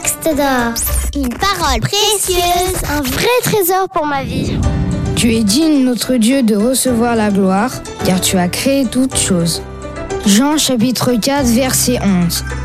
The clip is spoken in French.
texte d'or. Une parole précieuse, un vrai trésor pour ma vie. Tu es digne, notre Dieu, de recevoir la gloire, car tu as créé toutes choses. Jean chapitre 4, verset 11.